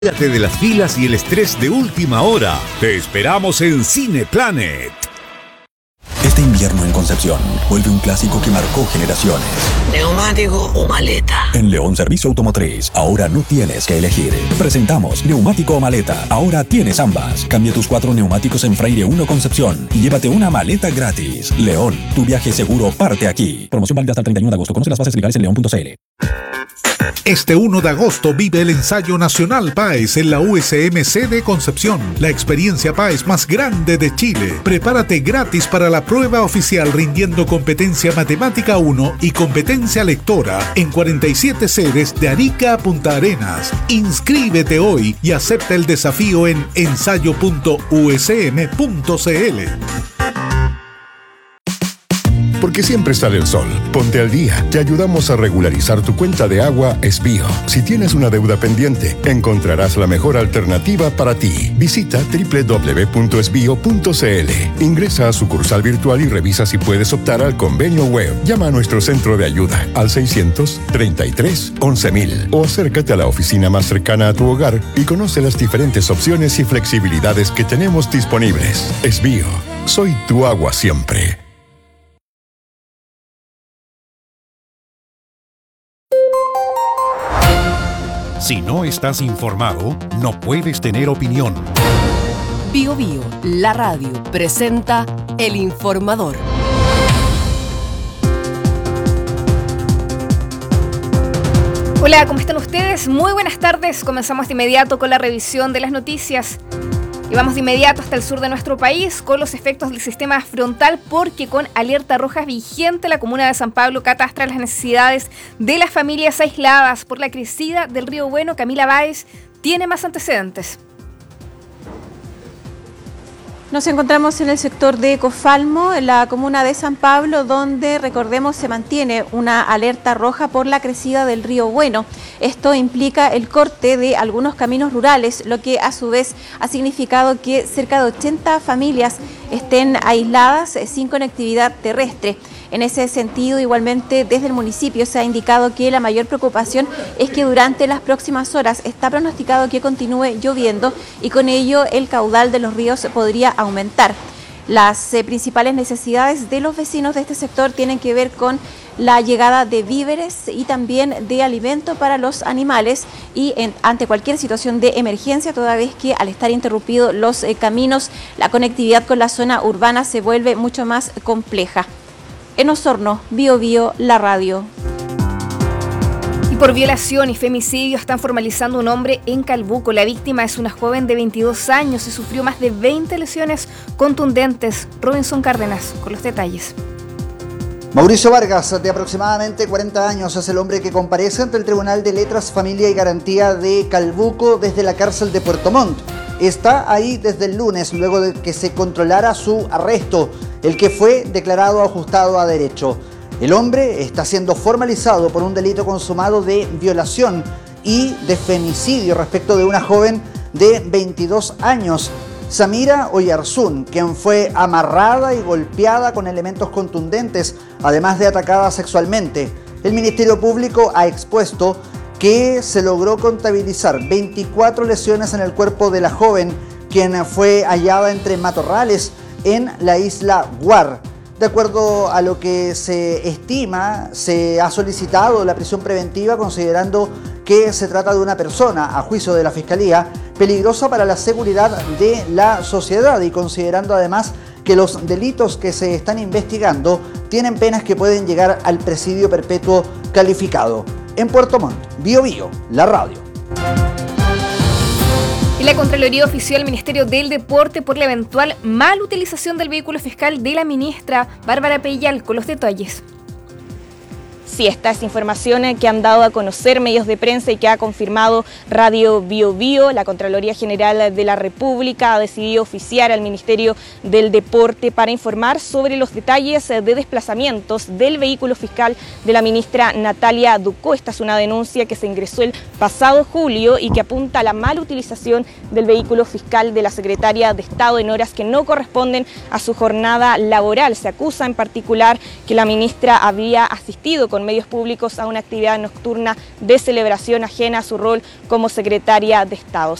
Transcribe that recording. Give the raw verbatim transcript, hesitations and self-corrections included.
Olvídate de las filas y el estrés de última hora. Te esperamos en Cineplanet. Este invierno en Concepción vuelve un clásico que marcó generaciones. ¿Neumático o maleta? En León Servicio Automotriz, ahora no tienes que elegir. Presentamos neumático o maleta. Ahora tienes ambas. Cambia tus cuatro neumáticos en Freire uno Concepción y llévate una maleta gratis. León, tu viaje seguro parte aquí. Promoción válida hasta el treinta y uno de agosto. Conoce las bases legales en león punto c l. Este uno de agosto vive el ensayo nacional P A E S en la U S M C de Concepción, la experiencia P A E S más grande de Chile. Prepárate gratis para la prueba oficial rindiendo competencia matemática uno y competencia lectora en cuarenta y siete sedes de Arica a Punta Arenas. Inscríbete hoy y acepta el desafío en ensayo punto u s m punto c l. Porque siempre sale el sol. Ponte al día. Te ayudamos a regularizar tu cuenta de agua Esbío. Si tienes una deuda pendiente, encontrarás la mejor alternativa para ti. Visita doble u doble u doble u punto esbío punto c l. Ingresa a sucursal virtual y revisa si puedes optar al convenio web. Llama a nuestro centro de ayuda al seiscientos treinta y tres once mil o acércate a la oficina más cercana a tu hogar y conoce las diferentes opciones y flexibilidades que tenemos disponibles. Esbío. Soy tu agua siempre. Si no estás informado, no puedes tener opinión. Bio Bio, la radio, presenta El Informador. Hola, ¿cómo están ustedes? Muy buenas tardes. Comenzamos de inmediato con la revisión de las noticias. Y vamos de inmediato hasta el sur de nuestro país con los efectos del sistema frontal, porque con alerta roja vigente la comuna de San Pablo catastra las necesidades de las familias aisladas por la crecida del río Bueno. Camila Báez tiene más antecedentes. Nos encontramos en el sector de Cofalmo, en la comuna de San Pablo, donde, recordemos, se mantiene una alerta roja por la crecida del río Bueno. Esto implica el corte de algunos caminos rurales, lo que a su vez ha significado que cerca de ochenta familias estén aisladas sin conectividad terrestre. En ese sentido, igualmente, desde el municipio se ha indicado que la mayor preocupación es que durante las próximas horas está pronosticado que continúe lloviendo y con ello el caudal de los ríos podría aumentar. Las eh, principales necesidades de los vecinos de este sector tienen que ver con la llegada de víveres y también de alimento para los animales y en, ante cualquier situación de emergencia, toda vez que al estar interrumpidos los eh, caminos, la conectividad con la zona urbana se vuelve mucho más compleja. En Osorno, Bio Bio, la radio. Y por violación y femicidio están formalizando un hombre en Calbuco. La víctima es una joven de veintidós años y sufrió más de veinte lesiones contundentes. Robinson Cárdenas con los detalles. Mauricio Vargas, de aproximadamente cuarenta años, es el hombre que comparece ante el Tribunal de Letras, Familia y Garantía de Calbuco desde la cárcel de Puerto Montt. Está ahí desde el lunes, luego de que se controlara su arresto, el que fue declarado ajustado a derecho. El hombre está siendo formalizado por un delito consumado de violación y de femicidio respecto de una joven de veintidós años, Samira Oyarzún, quien fue amarrada y golpeada con elementos contundentes, además de atacada sexualmente. El Ministerio Público ha expuesto que se logró contabilizar veinticuatro lesiones en el cuerpo de la joven, quien fue hallada entre matorrales en la isla Guar. De acuerdo a lo que se estima, se ha solicitado la prisión preventiva considerando que se trata de una persona, a juicio de la Fiscalía, peligrosa para la seguridad de la sociedad y considerando además que los delitos que se están investigando tienen penas que pueden llegar al presidio perpetuo calificado. En Puerto Montt, Bio Bio, la radio. Y la Contraloría ofició al Ministerio del Deporte por la eventual mala utilización del vehículo fiscal de la ministra Bárbara Pellal, con los detalles. Sí, esta es información que han dado a conocer medios de prensa y que ha confirmado Radio Bio Bio. La Contraloría General de la República ha decidido oficiar al Ministerio del Deporte para informar sobre los detalles de desplazamientos del vehículo fiscal de la ministra Natalia Ducó. Esta es una denuncia que se ingresó el pasado julio y que apunta a la mala utilización del vehículo fiscal de la secretaria de Estado en horas que no corresponden a su jornada laboral. Se acusa en particular que la ministra había asistido con con medios públicos a una actividad nocturna de celebración ajena a su rol como secretaria de Estado.